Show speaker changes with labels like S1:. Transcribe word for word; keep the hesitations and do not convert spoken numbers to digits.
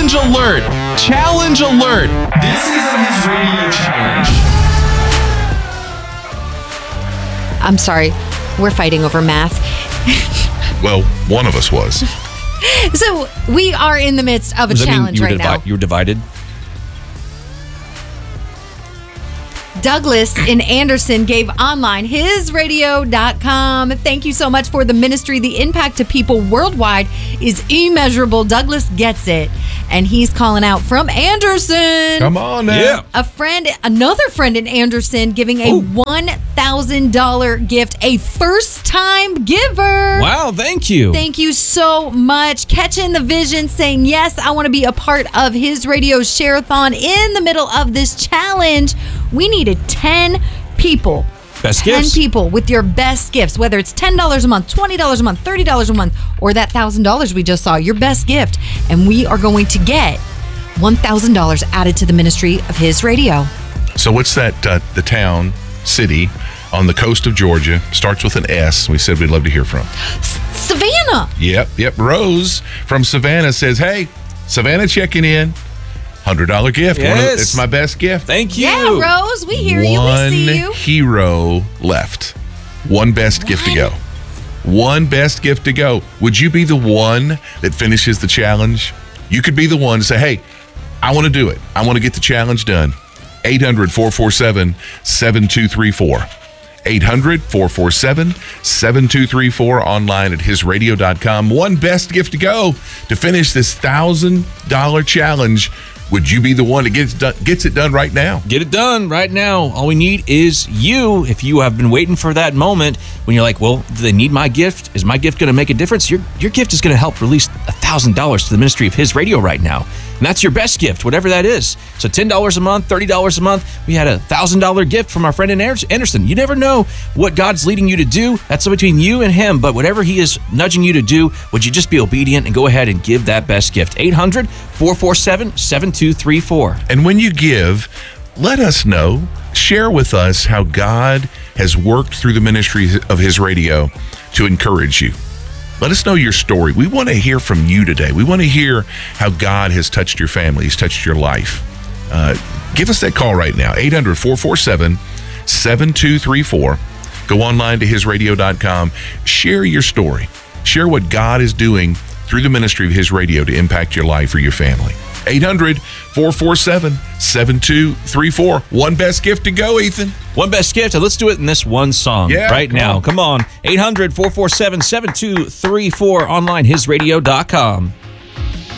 S1: challenge alert. Challenge alert.
S2: This is a His Radio challenge.
S3: I'm sorry. We're fighting over math.
S4: Well, one of us was.
S3: So we are in the midst of a
S5: Does that mean
S3: challenge
S5: you were
S3: right
S5: divi-
S3: now.
S5: You were divided?
S3: Douglas in Anderson gave online his radio dot com. Thank you so much for the ministry. The impact to people worldwide is immeasurable. Douglas gets it. And he's calling out from Anderson.
S4: Come on now.
S5: Yeah.
S3: A friend, another friend in Anderson giving a
S5: Ooh.
S3: one thousand dollars gift, a first-time giver.
S5: Wow, thank you.
S3: Thank you so much. Catching the vision, saying, yes, I want to be a part of his radio share-a-thon in the middle of this challenge. We needed ten people.
S5: Best
S3: ten
S5: gifts.
S3: people with your best gifts, whether it's ten dollars a month, twenty dollars a month, thirty dollars a month, or that one thousand dollars we just saw, your best gift. And we are going to get one thousand dollars added to the ministry of his radio.
S4: So what's that, uh, the town, city, on the coast of Georgia, starts with an S, we said we'd love to hear from?
S3: Savannah.
S4: Yep, yep. Rose from Savannah says, hey, Savannah checking in. one hundred dollars gift. One of-
S5: Yes.
S4: it's my best gift.
S5: Thank you.
S3: Yeah, Rose, we hear you. We
S4: One
S3: see you.
S4: hero left. One best gift to go. One best gift to go. Would you be the one that finishes the challenge? You could be the one to say, hey, I want to do it. I want to get the challenge done. eight hundred, four four seven, seven two three four. eight hundred, four four seven, seven two three four, online at his radio dot com. One best gift to go to finish this one thousand dollars challenge. Would you be the one that gets, done, gets it done right now?
S5: Get it done right now. All we need is you. If you have been waiting for that moment when you're like, well, do they need my gift? Is my gift going to make a difference? Your your gift is going to help release one thousand dollars to the ministry of his radio right now. And that's your best gift, whatever that is. So ten dollars a month, thirty dollars a month. We had a one thousand dollars gift from our friend in Anderson. You never know what God's leading you to do. That's between you and him. But whatever he is nudging you to do, would you just be obedient and go ahead and give that best gift? eight hundred, four four seven, seven two three four.
S4: And when you give, let us know. Share with us how God has worked through the ministry of his radio to encourage you. Let us know your story. We want to hear from you today. We want to hear how God has touched your family, he's touched your life. Uh, give us that call right now, eight hundred, four four seven, seven two three four. Go online to his radio dot com. Share your story. Share what God is doing through the ministry of his radio to impact your life or your family. eight hundred, four four seven, seven two three four. One best gift to go, Ethan.
S5: One best gift, and let's do it in this one song
S4: Yeah,
S5: right
S4: come
S5: now.
S4: on.
S5: Come on. eight hundred, four four seven, seven two three four, online his radio dot com.